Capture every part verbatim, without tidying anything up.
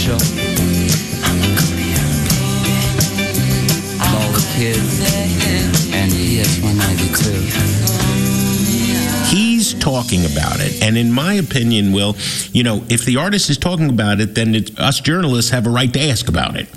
Rachel. Lola Kid and E S one ninety-two. He's talking about it. And in my opinion, Will, you know, if the artist is talking about it, then it's, us journalists have a right to ask about it.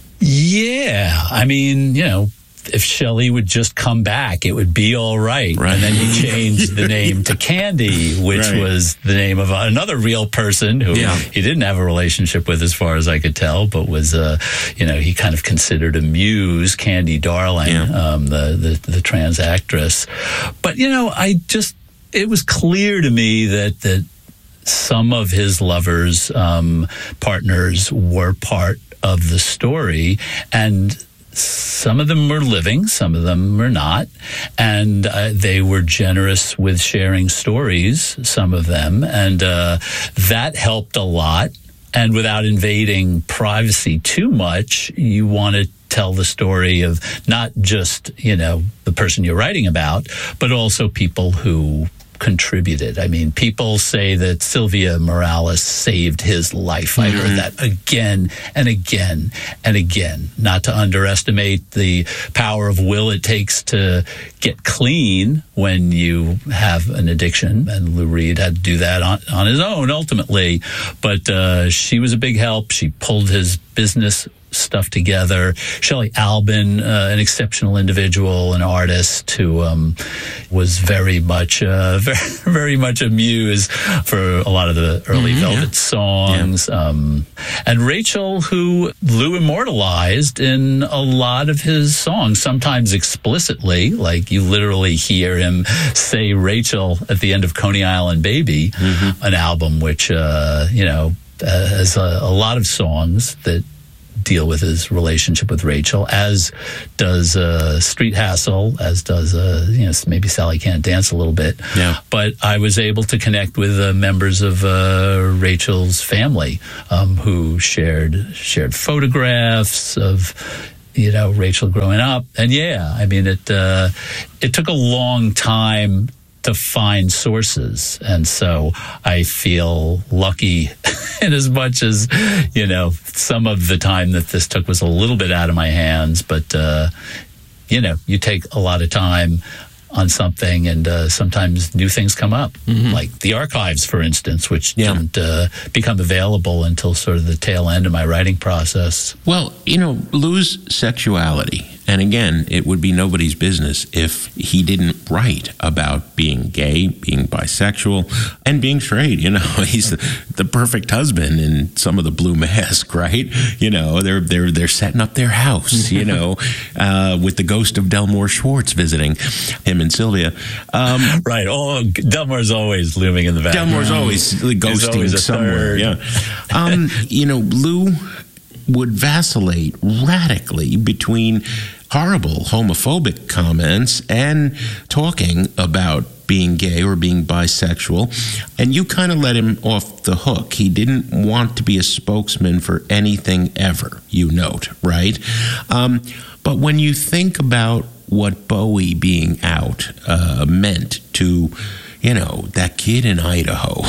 Yeah. I mean, you know, if Shelley would just come back, it would be all right. Right. And then he changed the name to Candy, which Right. was the name of another real person who Yeah. he didn't have a relationship with, as far as I could tell, but was, uh, you know, he kind of considered a muse, Candy Darling, Yeah. um, the, the, the trans actress. But, you know, I just, it was clear to me that, that some of his lovers, um, partners were part of the story, and some of them were living, some of them were not, and uh, they were generous with sharing stories, some of them, and uh, that helped a lot. And without invading privacy too much, you want to tell the story of not just, you know, the person you're writing about, but also people who contributed. I mean, people say that Sylvia Morales saved his life. I heard that again and again and again. Not to underestimate the power of will it takes to get clean when you have an addiction. And Lou Reed had to do that on, on his own, ultimately. But uh, she was a big help. She pulled his business stuff together. Shelley Albin, uh, an exceptional individual, an artist who um, was very much, uh, very, very much a muse for a lot of the early Mm-hmm, Velvet yeah. songs. Yeah. Um, and Rachel, who Lou immortalized in a lot of his songs, sometimes explicitly, like you literally hear him say Rachel at the end of Coney Island Baby, mm-hmm. an album which, uh, you know, uh, has a, a lot of songs that deal with his relationship with Rachel, as does uh, Street Hassle, as does uh, you know, maybe Sally Can't Dance a little bit. Yeah. But I was able to connect with uh, members of uh, Rachel's family um, who shared shared photographs of, you know, Rachel growing up. And yeah, I mean, it uh, it took a long time to find sources. And so I feel lucky in as much as, you know, some of the time that this took was a little bit out of my hands. But, uh, you know, you take a lot of time on something, and uh, sometimes new things come up, mm-hmm. like the archives, for instance, which yeah. didn't uh, become available until sort of the tail end of my writing process. Well, you know, Lou's sexuality, and again, it would be nobody's business if he didn't write about being gay, being bisexual, and being straight. You know, he's the, the perfect husband in some of the Blue Mask, right? You know, they're they're they're setting up their house, you know, uh, with the ghost of Delmore Schwartz visiting him and Sylvia. Um, right. Oh, Delmore's always looming in the background. Delmore's always ghosting always somewhere. Third. Yeah. Um, you know, Lou would vacillate radically between horrible homophobic comments and talking about being gay or being bisexual, and you kind of let him off the hook. He didn't want to be a spokesman for anything ever, you note, right? Um, but when you think about what Bowie being out uh, meant to, you know, that kid in Idaho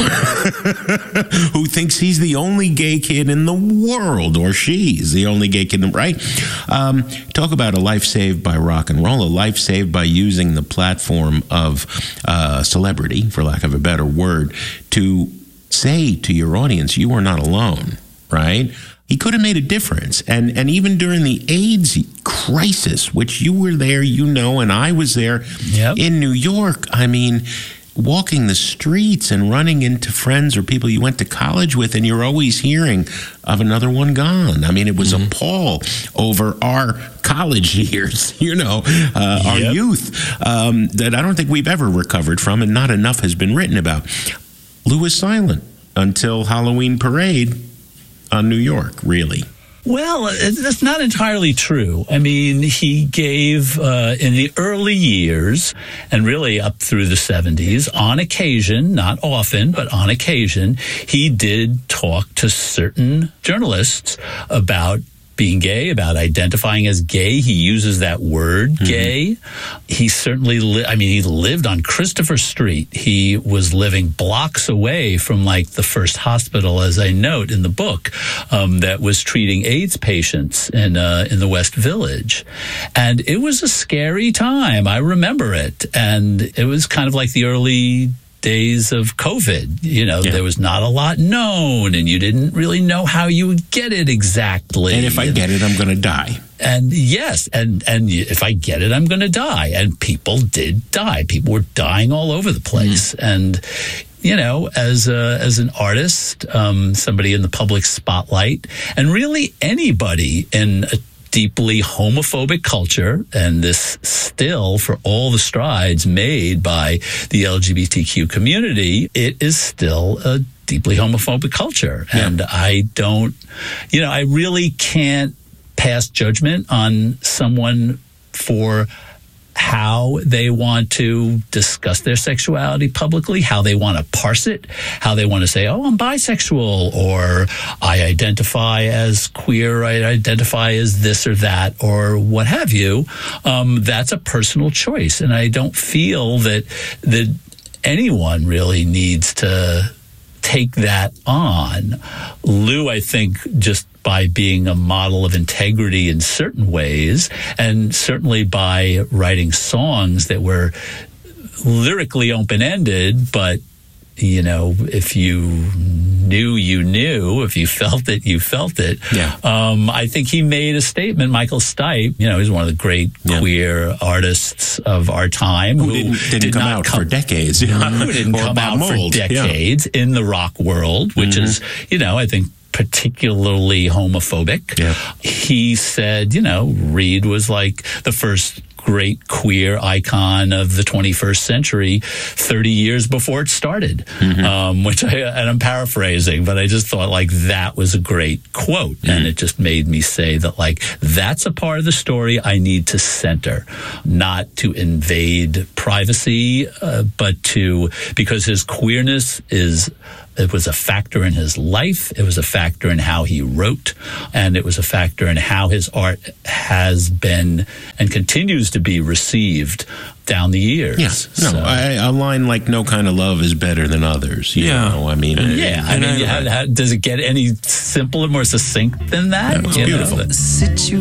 who thinks he's the only gay kid in the world, or she's the only gay kid, in, right? Um, talk about a life saved by rock and roll, a life saved by using the platform of uh, celebrity, for lack of a better word, to say to your audience, you are not alone, right? He could have made a difference. And and even during the AIDS crisis, which you were there, you know, and I was there yep. in New York, I mean, walking the streets and running into friends or people you went to college with, and you're always hearing of another one gone. I mean, it was mm-hmm. a pall over our college years, you know, uh, yep. our youth, um, that I don't think we've ever recovered from, and not enough has been written about. Lou was silent until Halloween Parade on New York, really. Well, that's not entirely true. I mean, he gave, uh, in the early years, and really up through the seventies, on occasion, not often, but on occasion, he did talk to certain journalists about being gay, about identifying as gay. He uses that word, mm-hmm. gay. He certainly, li- I mean, he lived on Christopher Street. He was living blocks away from like the first hospital, as I note in the book, um, that was treating AIDS patients in uh, in the West Village. And it was a scary time. I remember it. And it was kind of like the early days of COVID. You know, yeah. there was not a lot known, and you didn't really know how you would get it exactly. And if I and, get it, I'm going to die. And yes, and, and if I get it, I'm going to die. And people did die. People were dying all over the place. Mm. And, you know, as a, as an artist, um, somebody in the public spotlight, and really anybody in a deeply homophobic culture, and this still, for all the strides made by the L G B T Q community, it is still a deeply homophobic culture. Yeah. And I don't, you know, I really can't pass judgment on someone for how they want to discuss their sexuality publicly, how they want to parse it, how they want to say, oh, I'm bisexual, or I identify as queer, I identify as this or that, or what have you. Um, that's a personal choice. And I don't feel that that anyone really needs to take that on. Lou, I think, just by being a model of integrity in certain ways, and certainly by writing songs that were lyrically open-ended, but, you know, if you knew, you knew. If you felt it, you felt it. Yeah. Um, I think he made a statement. Michael Stipe, you know, he's one of the great yeah. queer artists of our time. Who, who didn't, didn't did come not out come, for decades. Who didn't come out mold. for decades yeah. in the rock world, which mm-hmm. is, you know, I think, particularly homophobic. Yeah. He said, you know, Reed was like the first great queer icon of the twenty-first century thirty years before it started, mm-hmm. um, which I, and I'm paraphrasing, but I just thought like that was a great quote. Mm-hmm. And it just made me say that like, that's a part of the story I need to center, not to invade privacy, uh, but to, because his queerness is, it was a factor in his life. It was a factor in how he wrote, and it was a factor in how his art has been and continues to be received down the years. Yeah, no, so. I, a line like "No kind of love is better than others." You yeah, know? I mean, yeah. I mean, I, how, how, does it get any simpler, more succint than that? Yeah, it's beautiful. Know?